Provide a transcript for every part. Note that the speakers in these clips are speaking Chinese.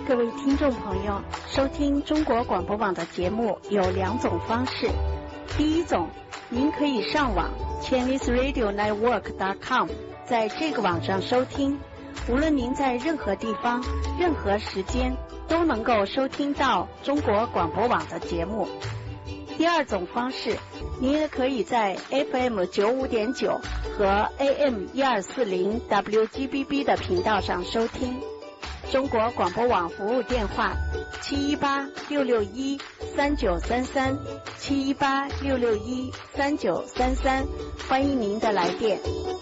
各位听众朋友，收听中国广播网的节目有两种方式。第一种，您可以上网 ChineseRadioNetwork.com， 在这个网上收听，无论您在任何地方、任何时间都能够收听到中国广播网的节目。第二种方式，您也可以在 FM95.9 和 AM1240 WGBB 的频道上收听。中国广播网服务电话718-661-3933 718-661-3933，欢迎您的来电。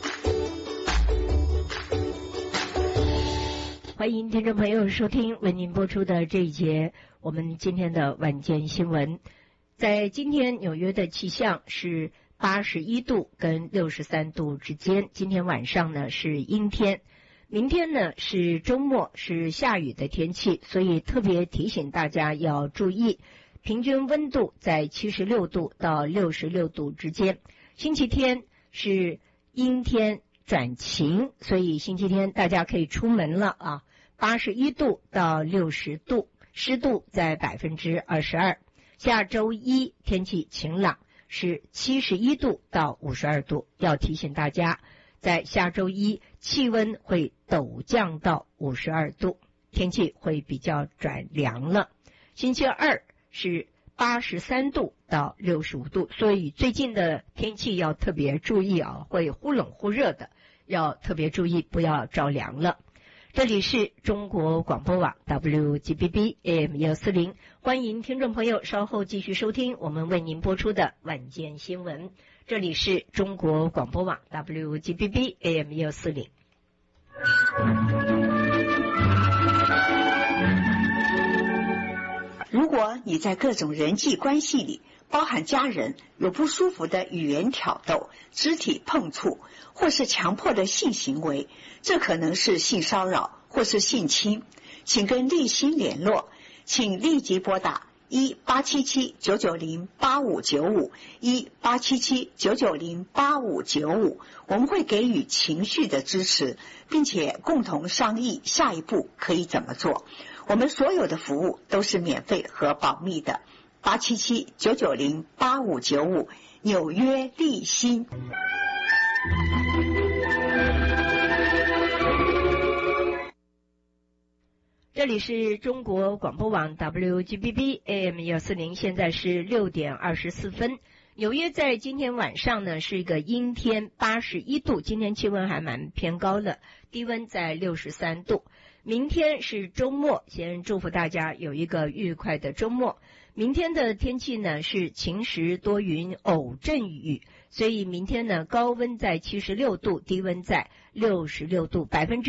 欢迎听众朋友收听为您播出的这一节我们今天的晚间新闻。在今天纽约的气象是81度跟63度之间，今天晚上呢是阴天，明天呢是周末，是下雨的天气，所以特别提醒大家要注意，平均温度在76度到66度之间。星期天是阴天转晴，所以星期天大家可以出门了啊。81度到60度，湿度在22%。下周一天气晴朗，是71度到52度，要提醒大家在下周一气温会陡降到52度，天气会比较转凉了。星期二是83度到65度，所以最近的天气要特别注意啊，会忽冷忽热的，要特别注意，不要着凉了。这里是中国广播网 WGBB AM140， 欢迎听众朋友稍后继续收听我们为您播出的晚间新闻。这里是中国广播网 WGBB AM140。 如果你在各种人际关系里，包含家人，有不舒服的语言挑逗、肢体碰触或是强迫的性行为，这可能是性骚扰或是性侵，请跟立新联络，请立即拨打1877-990-8595 1877-990-8595，我们会给予情绪的支持，并且共同商议下一步可以怎么做。我们所有的服务都是免费和保密的。877-990-8595，纽约立新。 这里是中国广播网 WGBB AM140， 现在是6点24分。纽约在今天晚上呢是一个阴天，81度，今天气温还蛮偏高的，低温在63度。明天是周末，先祝福大家有一个愉快的周末。明天的天气呢是晴时多云偶阵雨，所以明天呢高温在76度，低温在66度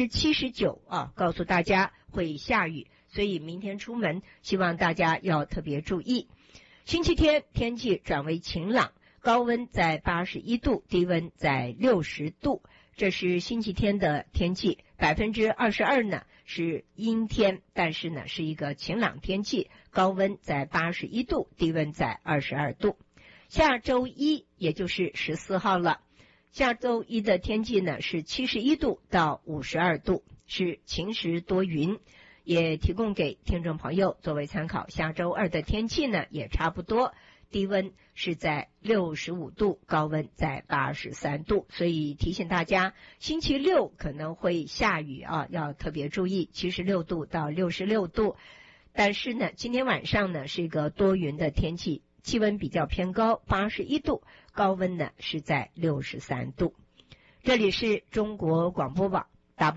，79%告诉大家会下雨，所以明天出门希望大家要特别注意。星期天天气转为晴朗，高温在81度，低温在60度，这是星期天的天气。22%呢是阴天，但是呢是一个晴朗天气，高温在81度，低温在22度。下周一也就是14号了，下周一的天气呢是71度到52度，是晴时多云，也提供给听众朋友作为参考。下周二的天气呢也差不多，低温是在65度，高温在83度，所以提醒大家星期六可能会下雨啊，要特别注意76度到66度。但是呢今天晚上呢是一个多云的天气，气温比较偏高，81度，高温呢是在63度。这里是中国广播网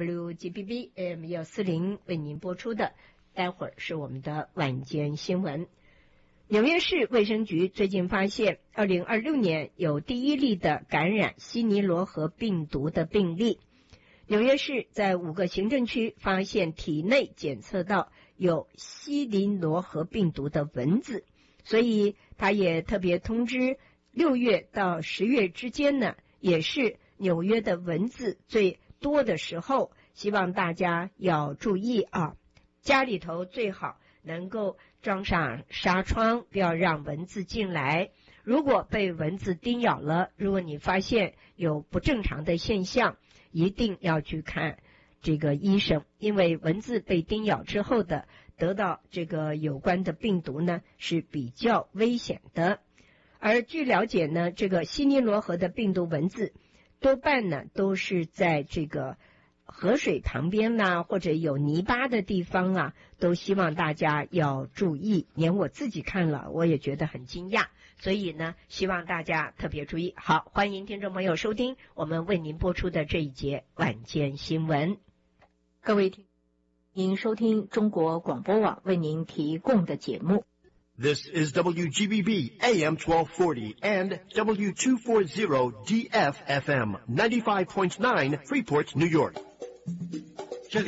WGBB AM140 为您播出的，待会儿是我们的晚间新闻。纽约市卫生局最近发现2026年有第一例的感染西尼罗河病毒的病例。纽约市在5个行政区发现体内检测到有西尼罗河病毒的蚊子，所以他也特别通知6月到10月之间呢，也是纽约的蚊子最多的时候，希望大家要注意啊，家里头最好能够装上纱窗，不要让蚊子进来。如果被蚊子叮咬了，如果你发现有不正常的现象，一定要去看这个医生，因为蚊子被叮咬之后的得到这个有关的病毒呢是比较危险的。而据了解呢，这个西尼罗河的病毒蚊子多半呢都是在这个河水旁边呐，或者有泥巴的地方啊，都希望大家要注意。连我自己看了，我也觉得很惊讶，所以呢，希望大家特别注意。好，欢迎听众朋友收听我们为您播出的这一节晚间新闻。各位听，您收听中国广播网为您提供的节目。 This is WGBB AM 1240 and W240 DFFM 95.9 Freeport, New York.